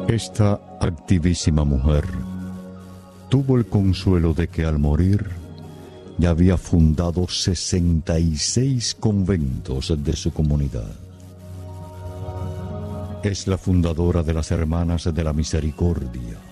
Esta activísima mujer tuvo el consuelo de que al morir ya había fundado 66 conventos de su comunidad. Es la fundadora de las Hermanas de la Misericordia,